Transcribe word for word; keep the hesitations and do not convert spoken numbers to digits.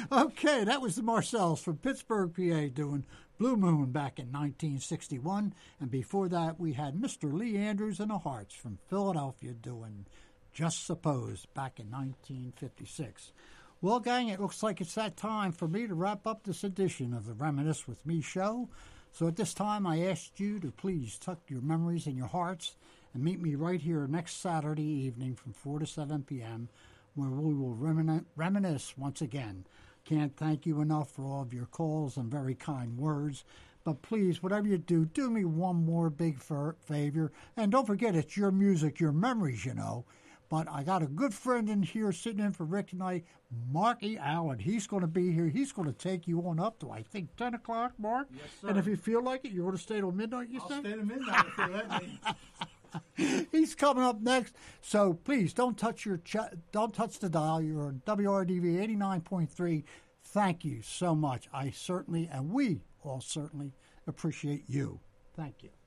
Okay, that was the Marcells from Pittsburgh, P A, doing Blue Moon back in nineteen sixty-one. And before that, we had Mister Lee Andrews and the Hearts from Philadelphia doing Just Suppose back in nineteen fifty-six. Well, gang, it looks like it's that time for me to wrap up this edition of the Reminisce with Me show. So at this time, I asked you to please tuck your memories in your hearts and meet me right here next Saturday evening from four to seven p.m., where we will remin- reminisce once again. Can't thank you enough for all of your calls and very kind words. But please, whatever you do, do me one more big favor. And don't forget, it's your music, your memories, you know. But I got a good friend in here sitting in for Rick tonight, Marky Allen. He's going to be here. He's going to take you on up to, I think, ten o'clock, Mark. Yes, sir. And if you feel like it, you want to stay till midnight, you I'll say? stay till midnight if you let me. He's coming up next, so please don't touch your ch- don't touch the dial. You're on W R D V eighty-nine point three. Thank you so much. I certainly, and we all certainly appreciate you. Thank you.